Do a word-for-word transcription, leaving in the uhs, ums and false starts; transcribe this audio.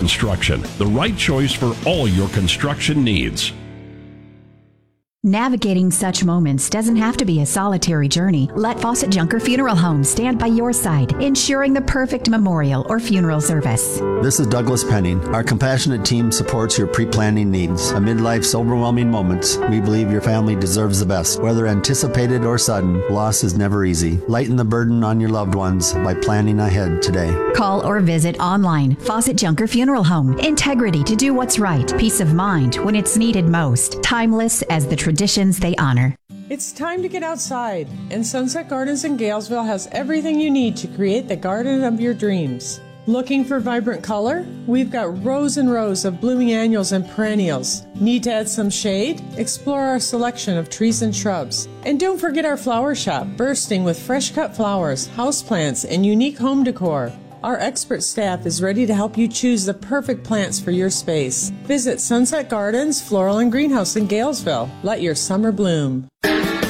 Construction, the right choice for all your construction needs. Navigating such moments doesn't have to be a solitary journey. Let Fawcett Junker Funeral Home stand by your side, ensuring the perfect memorial or funeral service. This is Douglas Penning. Our compassionate team supports your pre-planning needs. Amid life's overwhelming moments, we believe your family deserves the best. Whether anticipated or sudden, loss is never easy. Lighten the burden on your loved ones by planning ahead today. Call or visit online. Fawcett Junker Funeral Home. Integrity to do what's right. Peace of mind when it's needed most. Timeless as the traditions they honor. It's time to get outside, and Sunset Gardens in Galesville has everything you need to create the garden of your dreams. Looking for vibrant color? We've got rows and rows of blooming annuals and perennials. Need to add some shade? Explore our selection of trees and shrubs. And don't forget our flower shop, bursting with fresh cut flowers, houseplants, and unique home decor. Our expert staff is ready to help you choose the perfect plants for your space. Visit Sunset Gardens, Floral and Greenhouse in Galesville. Let your summer bloom.